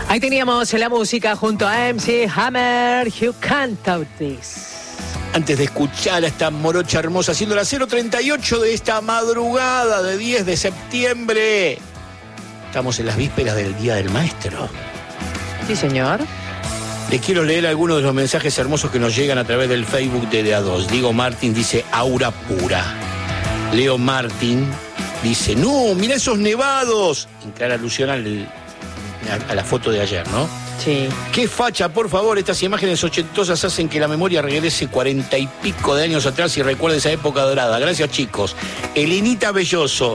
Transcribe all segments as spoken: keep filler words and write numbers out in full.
Ahí teníamos la música junto a M C Hammer, You Can't Touch This. Antes de escuchar a esta morocha hermosa haciendo la cero treinta y ocho de esta madrugada de diez de septiembre. Estamos en las vísperas del Día del Maestro. Sí, señor. Les quiero leer algunos de los mensajes hermosos que nos llegan a través del Facebook de D A dos. Diego Martín dice, aura pura. Leo Martín dice, no, mirá esos nevados. En clara alusión al, a, a la foto de ayer, ¿no? Sí. Qué facha, por favor, estas imágenes ochentosas hacen que la memoria regrese cuarenta y pico de años atrás y recuerde esa época dorada. Gracias, chicos. Elenita Belloso,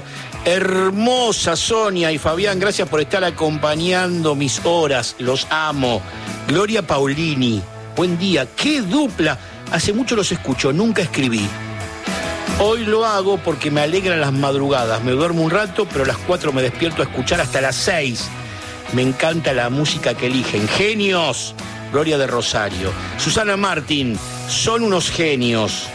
hermosa Sonia y Fabián, gracias por estar acompañando mis horas, los amo. Gloria Paulini, buen día, qué dupla. Hace mucho los escucho, nunca escribí. Hoy lo hago porque me alegran las madrugadas. Me duermo un rato, pero a las cuatro me despierto a escuchar hasta las seis. Me encanta la música que eligen. ¡Genios! Gloria de Rosario. Susana Martín, son unos genios.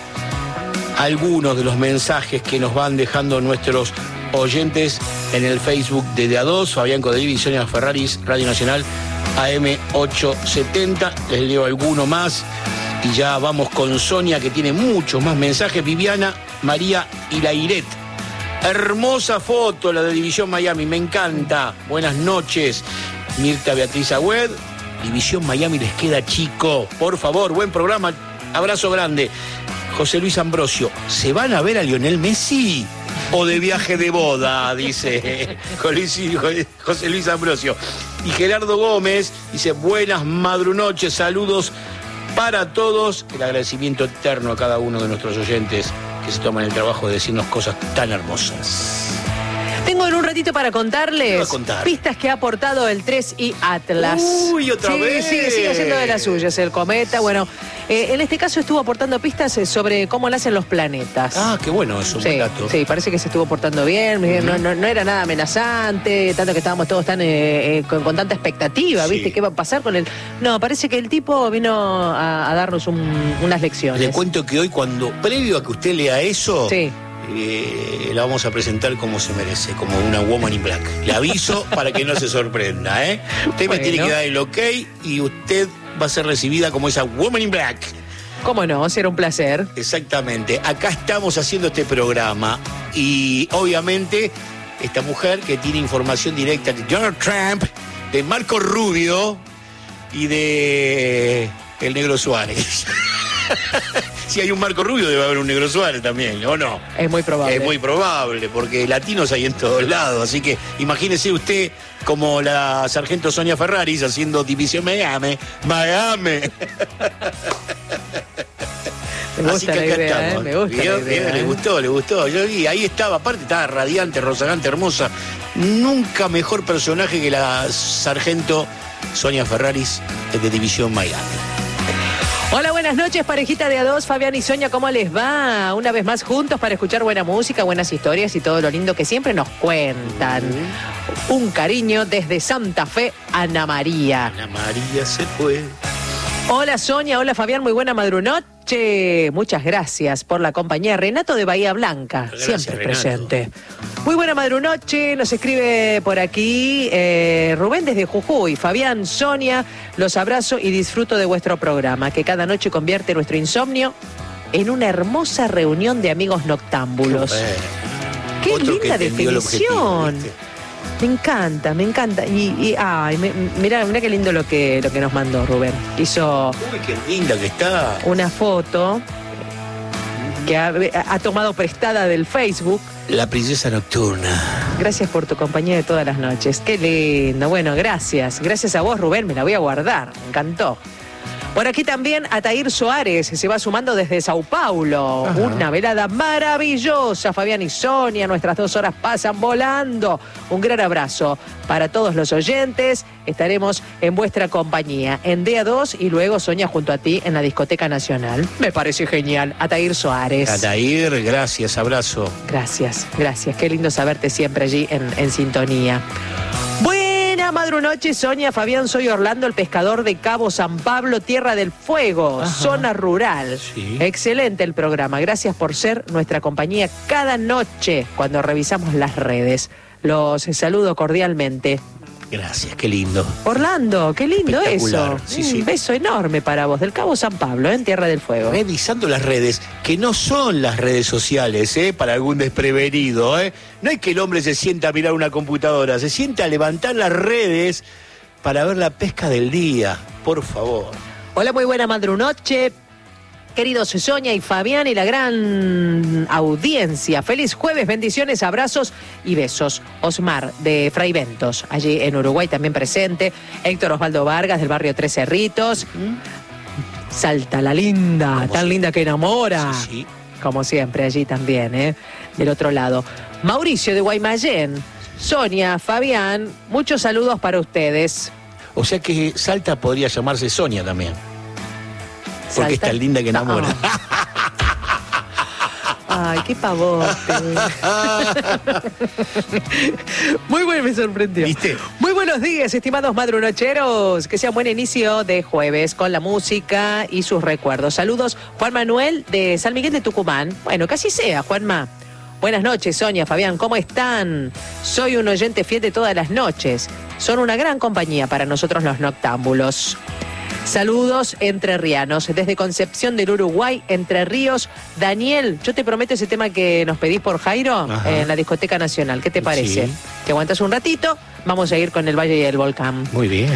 Algunos de los mensajes que nos van dejando nuestros oyentes en el Facebook de D A dos, Fabián Codelivi y Sonia Ferraris, Radio Nacional A M ochocientos setenta. Les leo alguno más y ya vamos con Sonia, que tiene muchos más mensajes. Viviana María Ilairet. Hermosa foto la de División Miami, me encanta. Buenas noches. Mirta Beatriz Agüed, División Miami les queda chico. Por favor, buen programa. Abrazo grande. José Luis Ambrosio, ¿se van a ver a Lionel Messi? ¿O de viaje de boda? Dice José Luis Ambrosio. Y Gerardo Gómez dice, buenas madrunoches, saludos para todos. El agradecimiento eterno a cada uno de nuestros oyentes que se toman el trabajo de decirnos cosas tan hermosas. Tengo en un ratito para contarles contar? pistas que ha aportado el tres I Atlas. Uy, otra sí, vez. Sí, sigue haciendo de las suyas, el cometa. Bueno, eh, en este caso estuvo aportando pistas sobre cómo nacen los planetas. Ah, qué bueno, es un sí, buen dato. Sí, parece que se estuvo portando bien, uh-huh. no, no, no era nada amenazante, tanto que estábamos todos tan eh, eh, con, con tanta expectativa, sí. ¿viste? ¿Qué va a pasar con él? No, parece que el tipo vino a, a darnos un, unas lecciones. Le cuento que hoy, cuando, previo a que usted lea eso, sí. Eh, la vamos a presentar como se merece, como una Woman in Black. Le aviso para que no se sorprenda, ¿eh? Usted bueno. me tiene que dar el ok y usted va a ser recibida como esa Woman in Black. ¿Cómo no? Será un placer. Exactamente. Acá estamos haciendo este programa y obviamente esta mujer que tiene información directa de Donald Trump, de Marco Rubio y de el Negro Suárez. Si hay un Marco Rubio, debe haber un Negro Suárez también, ¿o no? Es muy probable. Es muy probable, porque latinos hay en todos lados. Así que imagínese usted como la sargento Sonia Ferraris haciendo División Miami. Miami. Me gusta así que acá la idea, estamos. ¿eh? Me gusta Yo, la idea, eh, le ¿eh? gustó, le gustó. Yo vi, ahí estaba, aparte estaba radiante, rozagante, hermosa. Nunca mejor personaje que la sargento Sonia Ferraris de División Miami. Hola, buenas noches, parejita de A dos, Fabián y Sonia, ¿cómo les va? Una vez más juntos para escuchar buena música, buenas historias y todo lo lindo que siempre nos cuentan. Uh-huh. Un cariño desde Santa Fe, Ana María. Ana María se fue. Hola Sonia, hola Fabián, muy buena madrunoche. Muchas gracias por la compañía. Renato de Bahía Blanca, gracias, siempre Renato. Presente. Muy buena madrunoche, nos escribe por aquí eh, Rubén desde Jujuy. Fabián, Sonia, los abrazo y disfruto de vuestro programa, que cada noche convierte nuestro insomnio en una hermosa reunión de amigos noctámbulos. Qué, Qué linda definición. Me encanta, me encanta. Y, y ay, me, mirá, mirá qué lindo lo que, lo que nos mandó Rubén. Hizo Uy, qué linda que está. Una foto que ha, ha tomado prestada del Facebook. La princesa nocturna. Gracias por tu compañía de todas las noches. Qué lindo. Bueno, gracias. Gracias a vos, Rubén. Me la voy a guardar. Me encantó. Por aquí también Atair Soares se va sumando desde Sao Paulo. Ajá. Una velada maravillosa, Fabián y Sonia. Nuestras dos horas pasan volando. Un gran abrazo para todos los oyentes. Estaremos en vuestra compañía en D A dos y luego Sonia junto a ti en la Discoteca Nacional. Me parece genial. Atair Soares. Atair, gracias, abrazo. Gracias, gracias. Qué lindo saberte siempre allí en, en sintonía. Buena madrunoche, Sonia, Fabián, soy Orlando, el pescador de Cabo San Pablo, Tierra del Fuego, ajá, zona rural. Sí. Excelente el programa, gracias por ser nuestra compañía cada noche cuando revisamos las redes. Los saludo cordialmente. Gracias, qué lindo. Orlando, qué lindo eso. Sí, Un sí. beso enorme para vos, del Cabo San Pablo, ¿eh? En Tierra del Fuego. Revisando las redes, que no son las redes sociales, ¿eh? Para algún desprevenido, ¿eh? No es que el hombre se sienta a mirar una computadora, se sienta a levantar las redes para ver la pesca del día, por favor. Hola, muy buena madrunoche. Queridos Sonia y Fabián y la gran audiencia. Feliz jueves, bendiciones, abrazos y besos. Osmar de Fray Ventos, allí en Uruguay también presente. Héctor Osvaldo Vargas del barrio Tres Cerritos. Salta la linda, tan siempre. linda que enamora. Sí, sí. Como siempre, allí también, ¿eh? Del otro lado. Mauricio de Guaymallén. Sonia, Fabián, muchos saludos para ustedes. O sea que Salta podría llamarse Sonia también. Porque Salta. es tan linda que enamora. No. Ay, qué pavote. Muy bueno, me sorprendió. ¿Viste? Muy buenos días, estimados madrunocheros. Que sea un buen inicio de jueves con la música y sus recuerdos. Saludos, Juan Manuel de San Miguel de Tucumán. Bueno, que así sea, Juanma. Buenas noches, Sonia, Fabián, ¿cómo están? Soy un oyente fiel de todas las noches. Son una gran compañía para nosotros los noctámbulos. Saludos entrerrianos, desde Concepción del Uruguay, Entre Ríos. Daniel, yo te prometo ese tema que nos pedís por Jairo eh, en la Discoteca Nacional. ¿Qué te parece? Sí. ¿Te aguantas un ratito? Vamos a ir con el Valle y el Volcán. Muy bien.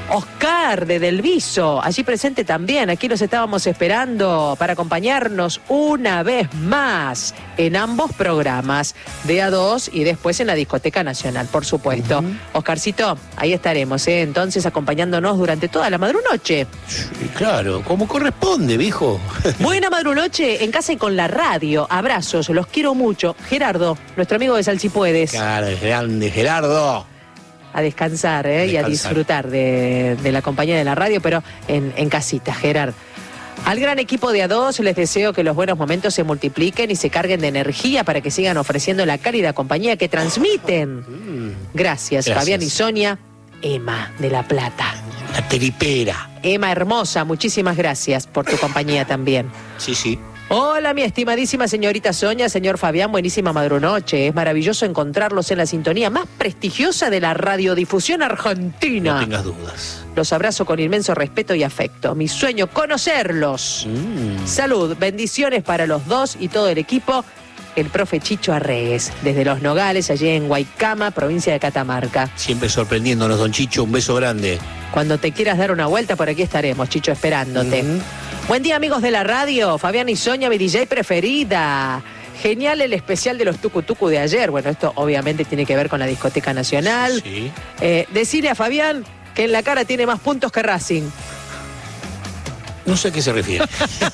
Oscar de Delviso, allí presente también. Aquí los estábamos esperando para acompañarnos una vez más en ambos programas, de A dos y después en la Discoteca Nacional, por supuesto. Uh-huh. Oscarcito, ahí estaremos, ¿eh? Entonces acompañándonos durante toda la madrunoche. Sí, claro, como corresponde, viejo. Buena madrunoche en casa y con la radio. Abrazos, los quiero mucho. Gerardo, nuestro amigo de Sal Si Puedes. Claro, grande Gerardo. A descansar, ¿eh? A y a descansar. disfrutar de, de la compañía de la radio, pero en, en casita, Gerard. Al gran equipo de A dos les deseo que los buenos momentos se multipliquen y se carguen de energía para que sigan ofreciendo la cálida compañía que transmiten. Gracias, Gracias. Fabián y Sonia. Emma de La Plata. La teripera. Emma hermosa, muchísimas gracias por tu compañía también. Sí, sí. Hola, mi estimadísima señorita Sonia, señor Fabián, buenísima madrunoche. Es maravilloso encontrarlos en la sintonía más prestigiosa de la radiodifusión argentina. No tengas dudas. Los abrazo con inmenso respeto y afecto. Mi sueño, conocerlos. Mm. Salud, bendiciones para los dos y todo el equipo. El profe Chicho Arregues, desde Los Nogales, allí en Guaycama, provincia de Catamarca. Siempre sorprendiéndonos, don Chicho, un beso grande. Cuando te quieras dar una vuelta, por aquí estaremos, Chicho, esperándote. Mm. Buen día, amigos de la radio. Fabián y Sonia, mi D J preferida. Genial el especial de los Tucu Tucu de ayer. Bueno, esto obviamente tiene que ver con la Discoteca Nacional. Sí. Eh, decirle a Fabián que en la cara tiene más puntos que Racing. No sé a qué se refiere.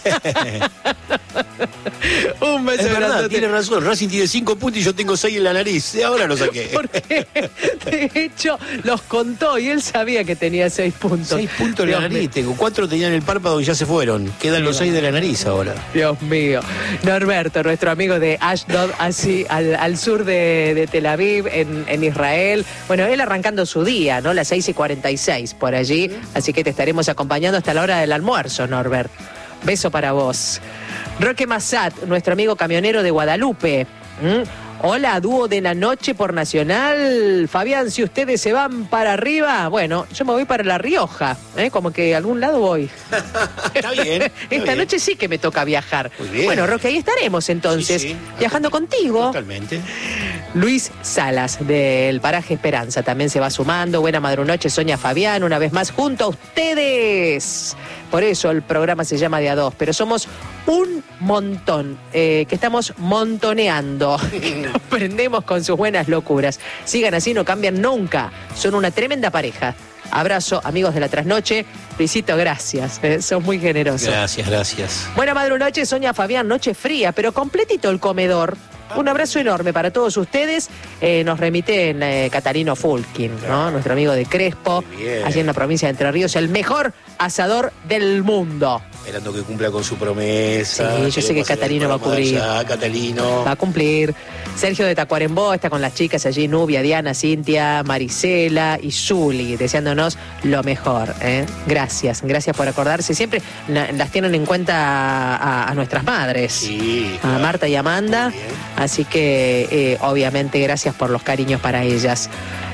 Un beso Es verdad, grandote. tiene razón. Racing tiene cinco puntos y yo tengo seis en la nariz. Y ahora lo saqué. Porque de hecho los contó y él sabía que tenía seis puntos. Seis puntos en la Dios nariz. mío. Tengo cuatro tenían el párpado y ya se fueron. Quedan los seis de la nariz ahora. Dios mío. Norberto, nuestro amigo de Ashdod, así al, al sur de, de Tel Aviv, en, en Israel. Bueno, él arrancando su día, ¿no? Las seis y cuarenta y seis por allí. Así que te estaremos acompañando hasta la hora del almuerzo, Norbert. Beso para vos. Roque Massat, nuestro amigo camionero de Guadalupe. ¿Mm? Hola, dúo de la noche por Nacional. Fabián, si ustedes se van para arriba, bueno, yo me voy para La Rioja, ¿eh? Como que a algún lado voy. Está bien. está Esta bien. noche sí que me toca viajar. Muy bien. Bueno, Roque, ahí estaremos entonces, Sí, sí. viajando contigo. Totalmente. Luis Salas, del Paraje Esperanza, también se va sumando. Buena madrunoche, Sonia, Fabián, una vez más junto a ustedes. Por eso el programa se llama De A Dos, pero somos un montón, eh, que estamos montoneando. Nos prendemos con sus buenas locuras. Sigan así, no cambian nunca. Son una tremenda pareja. Abrazo, amigos de la trasnoche. Luisito, gracias. Eh, sos muy generoso. Gracias, gracias. Buena madrunoche, Sonia, Fabián. Noche fría, pero completito el comedor. Un abrazo enorme para todos ustedes. Eh, nos remiten eh, Catalino Fulkin, ¿no? Nuestro amigo de Crespo, Muy bien. allí en la provincia de Entre Ríos, el mejor asador del mundo. Esperando que cumpla con su promesa. Sí, yo sé que Queremos hacer Catalino el va a programa cubrir. allá, Catalino. Va a cumplir. Sergio de Tacuarembó está con las chicas allí, Nubia, Diana, Cintia, Marisela y Zuli, deseándonos lo mejor. ¿eh? Gracias, gracias por acordarse. Siempre la- las tienen en cuenta a, a nuestras madres. Sí. A claro. Marta y Amanda, Muy bien. así que eh, obviamente gracias por los cariños para ellas.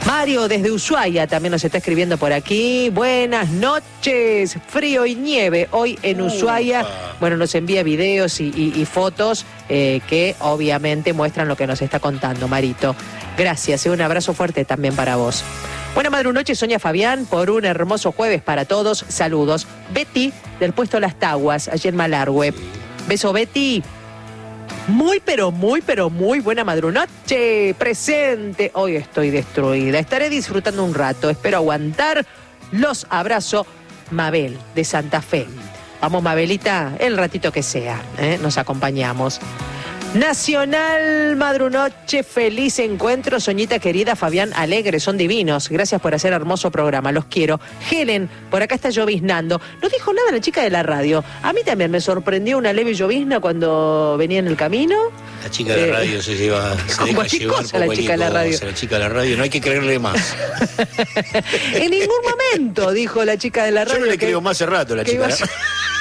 Mario desde Ushuaia también nos está escribiendo por aquí. Buenas noches, frío y nieve hoy en Ushuaia. Upa. Bueno, nos envía videos y, y, y fotos eh, que obviamente muestran lo que nos está contando, Marito. Gracias, eh, un abrazo fuerte también para vos. Buena madre noche, Sonia Fabián, por un hermoso jueves para todos. Saludos. Betty, del puesto Las Taguas, allí en Malargüe. Beso, Betty. Muy, pero muy, pero muy buena madrunoche. Presente. Hoy estoy destruida. Estaré disfrutando un rato. Espero aguantar. Los abrazo. Mabel, de Santa Fe. Vamos, Mabelita, el ratito que sea. ¿eh? Nos acompañamos. Nacional Madrunoche, feliz encuentro, Soñita querida, Fabián alegre, son divinos. Gracias por hacer hermoso programa, los quiero. Helen, por acá está lloviznando. No dijo nada la chica de la radio. A mí también me sorprendió una leve llovizna cuando venía en el camino. La chica de la radio eh, se lleva, se deja llevar por la chica de la radio. La chica de la radio, no hay que creerle más. En ningún momento dijo la chica de la radio. Yo no le que, creo más hace rato la chica de la radio.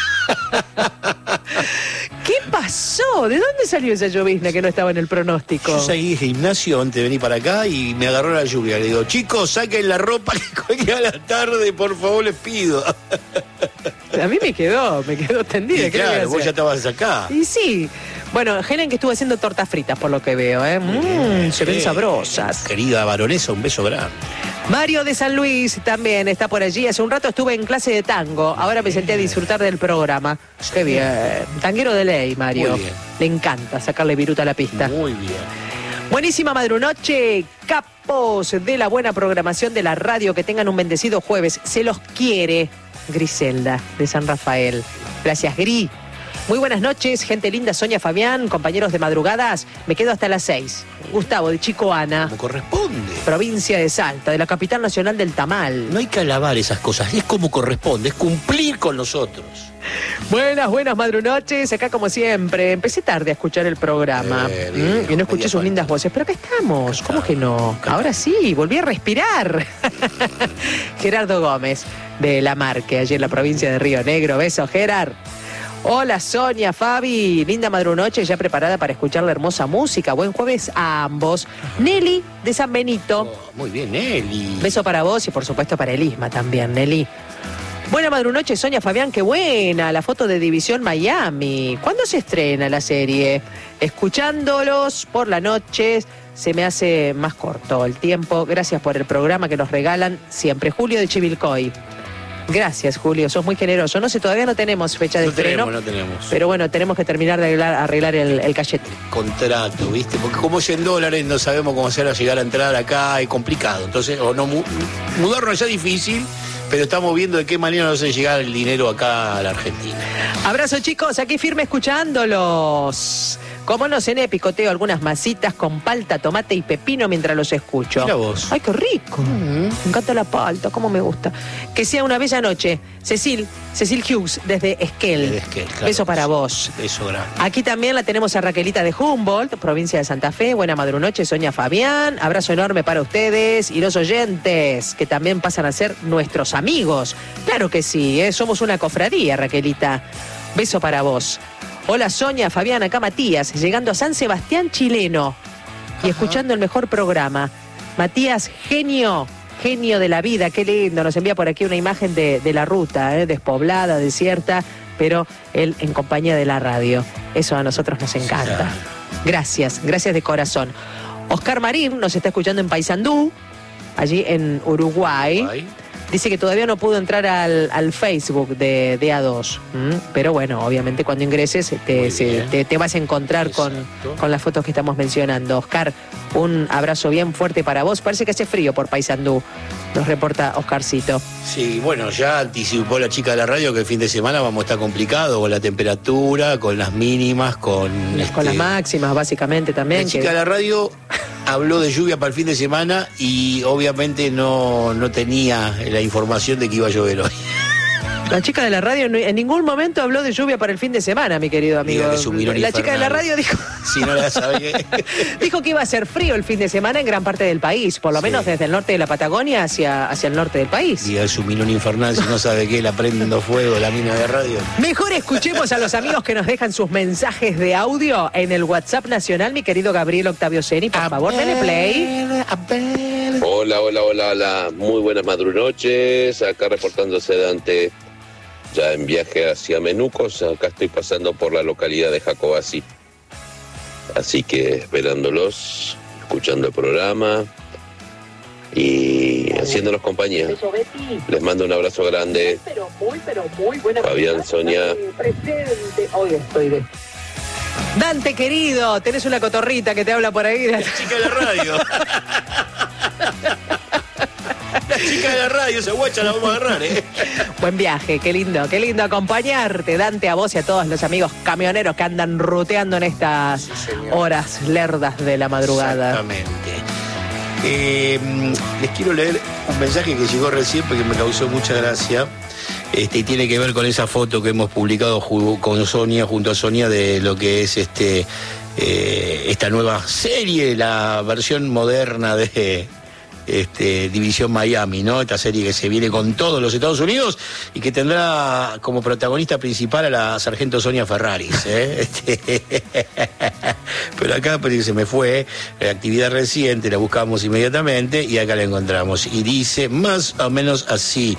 ¿Qué pasó? ¿De dónde salió esa llovizna que no estaba en el pronóstico? Yo salí de gimnasio antes de venir para acá y me agarró la lluvia. Le digo, chicos, saquen la ropa que hoy a la tarde, por favor, les pido. A mí me quedó, me quedó tendida. Y claro, vos ya estabas acá. Y sí. Bueno, Helen que estuvo haciendo tortas fritas, por lo que veo, ¿eh? Mmm, se ven sabrosas. Querida baronesa, un beso grande. Mario de San Luis también está por allí. Hace un rato estuve en clase de tango. Ahora me senté a disfrutar del programa. Qué bien. Tanguero de ley, Mario. Muy bien. Le encanta sacarle viruta a la pista. Muy bien. Buenísima madrunoche, capos de la buena programación de la radio. Que tengan un bendecido jueves. Se los quiere. Griselda, de San Rafael. Gracias, Gri. Muy buenas noches, gente linda, Sonia Fabián, compañeros de madrugadas. Me quedo hasta las seis. Gustavo, de Chico Ana. Como corresponde. Provincia de Salta, de la capital nacional del tamal. No hay que alabar esas cosas, es como corresponde, es cumplir con nosotros. Buenas, buenas madrunoches, acá como siempre. Empecé tarde a escuchar el programa eh, bien, ¿Mm? y no escuché sus lindas voces, pero acá estamos. Acá ¿Cómo que no? Acá. Ahora sí, volví a respirar. Gerardo Gómez, de La Marque, allí en la provincia de Río Negro. Beso, Gerard. Hola Sonia, Fabi, linda madrunoche, ya preparada para escuchar la hermosa música. Buen jueves a ambos. Nelly, de San Benito. Oh, muy bien, Nelly. Beso para vos y por supuesto para Elisma también, Nelly. Buena madrunoche, Sonia Fabián, qué buena, la foto de División Miami. ¿Cuándo se estrena la serie? Escuchándolos por la noche se me hace más corto el tiempo. Gracias por el programa que nos regalan siempre. Julio de Chivilcoy. Gracias, Julio, sos muy generoso. No sé, todavía no tenemos fecha de no estreno. Tenemos, no tenemos. Pero bueno, tenemos que terminar de arreglar, arreglar el, el cachete. Contrato, ¿viste? Porque como es en dólares, no sabemos cómo hacer a llegar a entrar acá, es complicado. Entonces, o no mudarnos ya es difícil, pero estamos viendo de qué manera nos hace llegar el dinero acá a la Argentina. Abrazo, chicos, aquí firme escuchándolos. Como no cené, picoteo algunas masitas con palta, tomate y pepino mientras los escucho. Mira vos. Ay, qué rico. Mm. Me encanta la palta, cómo me gusta. Que sea una bella noche. Cecil, Cecil Hughes, desde Esquel. Desde Esquel, claro. Beso para vos. Beso grande. Aquí también la tenemos a Raquelita de Humboldt, provincia de Santa Fe. Buena madrunoche, Sonia Fabián. Abrazo enorme para ustedes y los oyentes, que también pasan a ser nuestros amigos. Claro que sí, ¿eh? Somos una cofradía, Raquelita. Beso para vos. Hola Sonia, Fabián, acá Matías, llegando a San Sebastián chileno y escuchando el mejor programa. Matías, genio, genio de la vida, qué lindo. Nos envía por aquí una imagen de, de la ruta, ¿eh? Despoblada, desierta, pero él en compañía de la radio. Eso a nosotros nos encanta. Gracias, gracias de corazón. Oscar Marín nos está escuchando en Paysandú, allí en Uruguay. Uruguay. Dice que todavía no pudo entrar al, al Facebook de, de A dos. ¿Mm? Pero bueno, obviamente cuando ingreses te, se, te, te vas a encontrar con, con las fotos que estamos mencionando. Oscar, un abrazo bien fuerte para vos. Parece que hace frío por Paysandú, nos reporta Oscarcito. Sí, bueno, ya anticipó la chica de la radio que el fin de semana vamos a estar complicado con la temperatura, con las mínimas, con... Con este, las máximas, básicamente, también. La chica que... de la radio habló de lluvia para el fin de semana y obviamente no, no tenía la información de que iba a llover hoy. La chica de la radio en ningún momento habló de lluvia para el fin de semana, mi querido amigo. Que es un la infernal. Chica de la radio dijo... Si no la sabía. Dijo que iba a ser frío el fin de semana en gran parte del país, por lo sí. menos desde el norte de la Patagonia hacia, hacia el norte del país. Y es un milón infernal, si no sabe qué, la prendo fuego la mina de radio. Mejor escuchemos a los amigos que nos dejan sus mensajes de audio en el WhatsApp nacional, mi querido Gabriel Octavio Seni. Por a favor, ver, denle play. A ver. Hola. Hola, hola, hola, hola. Muy buenas madrunoches. Acá reportándose Dante, ya en viaje hacia Menucos. Acá estoy pasando por la localidad de Jacobací. Así que esperándolos, escuchando el programa y haciéndonos compañía. Les mando un abrazo grande. Fabián, Sonia. Hoy estoy de... Dante, querido, tenés una cotorrita que te habla por ahí. La chica de la radio. La chica de la radio, esa guacha la vamos a agarrar, ¿eh? Buen viaje, qué lindo, qué lindo acompañarte, Dante, a vos y a todos los amigos camioneros que andan ruteando en estas sí, horas lerdas de la madrugada. Exactamente. Eh, les quiero leer un mensaje que llegó recién porque me causó mucha gracia. Este, y tiene que ver con esa foto que hemos publicado con Sonia, junto a Sonia, de lo que es este eh, esta nueva serie, la versión moderna de este, División Miami, ¿no? Esta serie que se viene con todos los Estados Unidos y que tendrá como protagonista principal a la sargento Sonia Ferraris, ¿eh? Este, pero acá pero se me fue, la actividad reciente, la buscamos inmediatamente y acá la encontramos. Y dice más o menos así: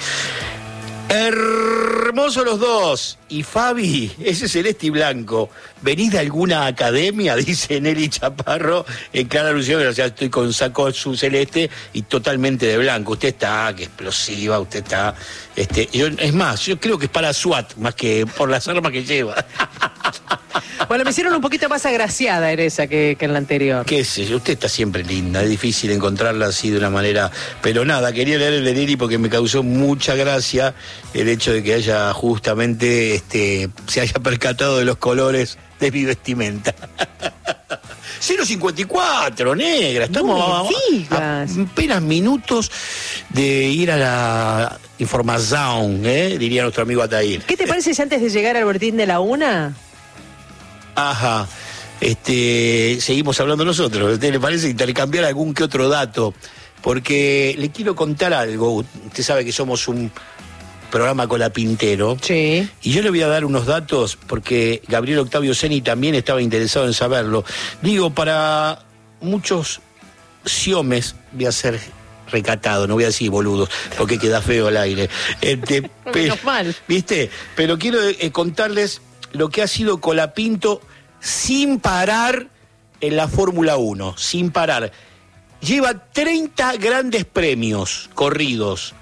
hermosos los dos. Y Fabi, ese celeste y blanco, ¿venís de alguna academia? Dice Nelly Chaparro, en clara alusión, o sea, estoy con saco azul celeste y totalmente de blanco. Usted está, que explosiva, usted está... Este, yo, es más, yo creo que es para SWAT, más que por las armas que lleva. Bueno, me hicieron un poquito más agraciada en esa que, que en la anterior. Qué sé yo, usted está siempre linda, es difícil encontrarla así de una manera... Pero nada, quería leer el de Nelly porque me causó mucha gracia el hecho de que haya justamente... Este, se haya percatado de los colores de mi vestimenta. cero cincuenta y cuatro, negra. Estamos no me a, a apenas minutos de ir a la información, ¿eh? Diría nuestro amigo Ataír. ¿Qué te parece si antes de llegar al boletín de la una? Ajá. Este, seguimos hablando nosotros. ¿A usted le parece intercambiar algún que otro dato? Porque le quiero contar algo. Usted sabe que somos un programa colapintero. Sí. Y yo le voy a dar unos datos porque Gabriel Octavio Seni también estaba interesado en saberlo. Digo, para muchos siomes, voy a ser recatado, no voy a decir boludos, porque queda feo al aire. Este, pero, mal. ¿Viste? Pero quiero eh, contarles lo que ha sido Colapinto sin parar en la Fórmula uno, sin parar. Lleva treinta grandes premios corridos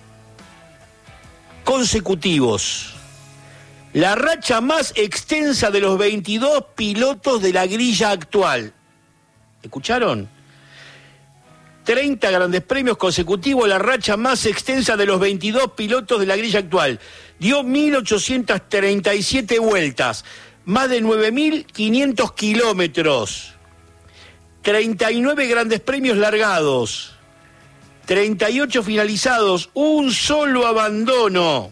consecutivos. La racha más extensa de los veintidós pilotos de la grilla actual. ¿Escucharon? treinta grandes premios consecutivos, la racha más extensa de los veintidós pilotos de la grilla actual. Dio mil ochocientas treinta y siete vueltas, más de nueve mil quinientos kilómetros, treinta y nueve grandes premios largados, treinta y ocho finalizados, un solo abandono.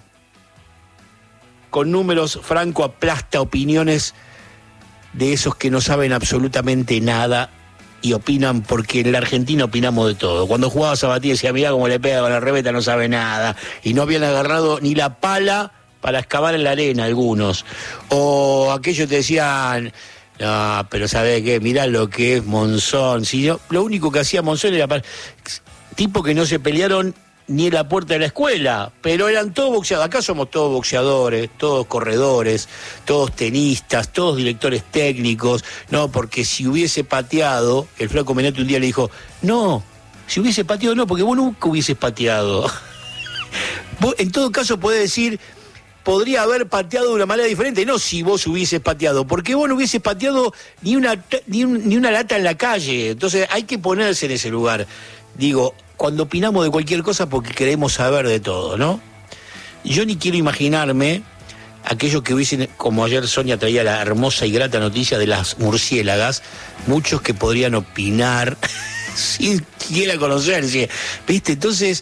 Con números, Franco aplasta opiniones de esos que no saben absolutamente nada y opinan porque en la Argentina opinamos de todo. Cuando jugaba Sabatí decía, mirá cómo le pega con la reveta, no sabe nada. Y no habían agarrado ni la pala para excavar en la arena algunos. O aquellos te decían... No, pero ¿sabés qué? Mirá lo que es Monzón. Si yo, lo único que hacía Monzón era... Para... tipo que no se pelearon ni en la puerta de la escuela, pero eran todos boxeadores. Acá somos todos boxeadores, todos corredores, todos tenistas, todos directores técnicos, no, porque si hubiese pateado, el flaco Menate un día le dijo, no, si hubiese pateado no, porque vos nunca hubieses pateado. Vos, en todo caso podés decir, podría haber pateado de una manera diferente, no si vos hubieses pateado, porque vos no hubieses pateado ni una, ni, un, ni una lata en la calle. Entonces hay que ponerse en ese lugar. Digo, cuando opinamos de cualquier cosa porque queremos saber de todo, ¿no? Yo ni quiero imaginarme aquellos que hubiesen, como ayer Sonia traía la hermosa y grata noticia de las murciélagas, muchos que podrían opinar sin siquiera conocerse, ¿viste? Entonces,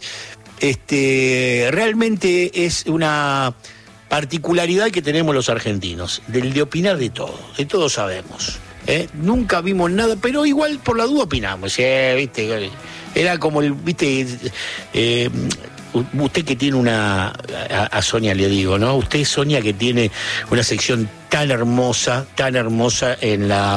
este, realmente es una particularidad que tenemos los argentinos, del de opinar de todo, de todo sabemos, ¿eh? Nunca vimos nada, pero igual por la duda opinamos, ¿eh? ¿Viste? Era como el, viste, eh, usted que tiene una, a, a Sonia le digo, ¿no? Usted, Sonia, que tiene una sección tan hermosa, tan hermosa en la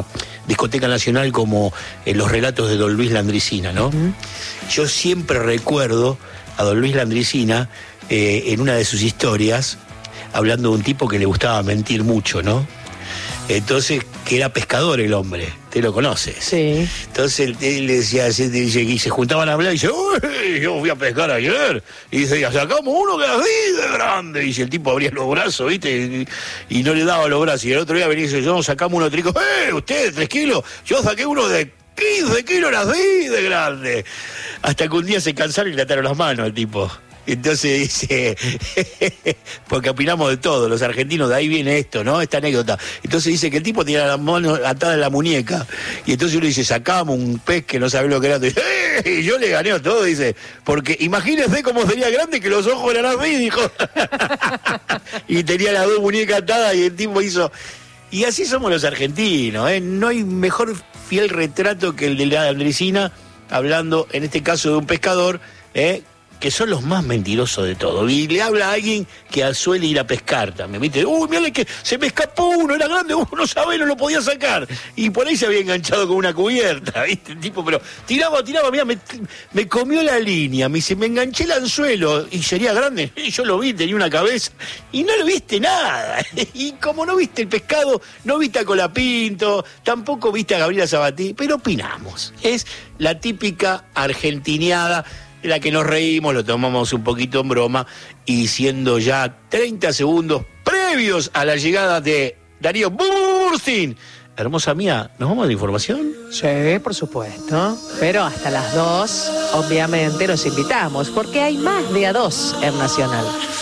discoteca nacional como en los relatos de don Luis Landricina, ¿no? Uh-huh. Yo siempre recuerdo a don Luis Landricina eh, en una de sus historias, hablando de un tipo que le gustaba mentir mucho, ¿no? Entonces, que era pescador el hombre, te lo conoces. Sí. Entonces él, él le decía, se, dice, y se juntaban a hablar y dice, uy, yo fui a pescar ayer. Y dice, ya sacamos uno que era así de grande. Y dice, el tipo abría los brazos, ¿viste? Y, y no le daba los brazos. Y el otro día venía y dice, yo sacamos uno trico, ¡eh, usted, tres kilos! Yo saqué uno de quince kilos, era así de grande. Hasta que un día se cansaron y le ataron las manos al tipo. Entonces dice, porque opinamos de todo, los argentinos, de ahí viene esto, ¿no? Esta anécdota. Entonces dice que el tipo tenía las manos atadas en la muñeca, y entonces uno dice, sacamos un pez que no sabe lo que era, y dice, ¡eh! Y yo le gané a todo, dice, porque imagínese cómo sería grande que los ojos eran así, dijo. Y tenía las dos muñecas atadas y el tipo hizo... Y así somos los argentinos, ¿eh? No hay mejor fiel retrato que el de la Landricina, hablando en este caso de un pescador, ¿eh? Que son los más mentirosos de todo. Y le habla a alguien que suele ir a pescar también, ¿viste? Uy, mira que se me escapó uno, era grande, uno no sabe, no lo podía sacar. Y por ahí se había enganchado con una cubierta, ¿viste? El tipo, pero tiraba, tiraba, mira, me, me comió la línea, me dice, me enganché el anzuelo, y sería grande. Y yo lo vi, tenía una cabeza, y no lo viste nada. Y como no viste el pescado, no viste a Colapinto, tampoco viste a Gabriela Sabatí, pero opinamos. Es la típica argentineada, de la que nos reímos, lo tomamos un poquito en broma, y siendo ya treinta segundos previos a la llegada de Darío Burstin. Hermosa mía, ¿nos vamos a la información? Sí, por supuesto. Pero hasta las dos, obviamente, los invitamos, porque hay más de a dos en Nacional.